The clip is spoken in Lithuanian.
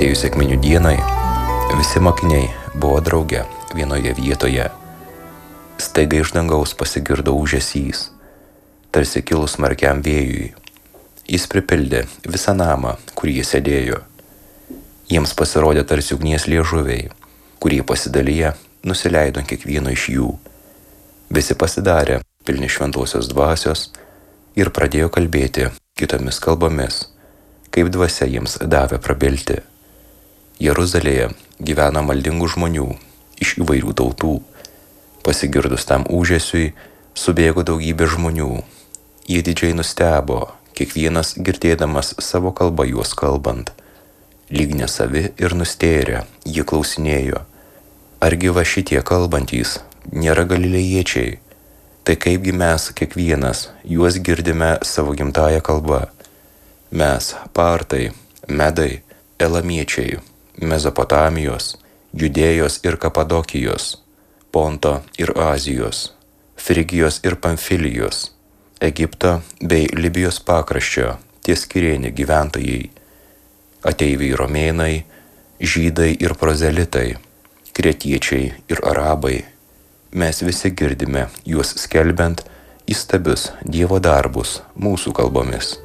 Atėjus sekminių dienai, visi mokiniai buvo drauge vienoje vietoje. Staiga iš dangaus pasigirdo ūžesys, tarsi kilus smarkiam vėjui. Jis pripildė visą namą, kur jie sėdėjo. Jiems pasirodė tarsi ugnies liežuviai, kurie pasidalyje nusileido ant kiekvieno iš jų. Visi pasidarė pilni šventosios dvasios ir pradėjo kalbėti kitomis kalbomis, kaip dvasia jiems davė prabilti. Jeruzalėje gyveno maldingų žmonių iš įvairių tautų. Pasigirdus tam ūžesiui, subėgo daugybė žmonių. Jie didžiai nustebo, kiekvienas girdėdamas savo kalbą juos kalbant. Lyg nesavi ir nustėrę, jie klausinėjo, argi va šitie kalbantys nėra galilėjiečiai? Tai kaipgi mes kiekvienas juos girdime savo gimtąją kalbą? Mes, partai, medai, elamiečiai, Mezopotamijos, Judėjos ir Kapadokijos, Ponto ir Azijos, Frigijos ir Pamfilijos, Egipto bei Libijos pakraščio ties Kirėnė gyventojai, ateiviai romėnai, žydai ir prozelitai, kretiečiai ir arabai. Mes visi girdime juos skelbiant įstabius Dievo darbus mūsų kalbomis.